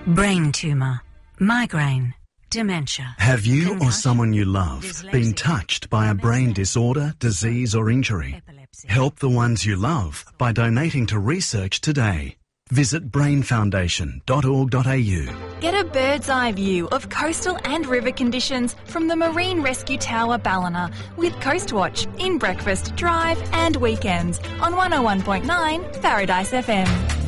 brain tumour, migraine, dementia. Have you or concussion, someone you love been dyslexia, touched by a brain disorder, disease or injury? epilepsy. Help the ones you love by donating to research today. Visit brainfoundation.org.au. Get a bird's eye view of coastal and river conditions from the Marine Rescue Tower Ballina with Coastwatch in breakfast, drive and weekends on 101.9 Paradise FM.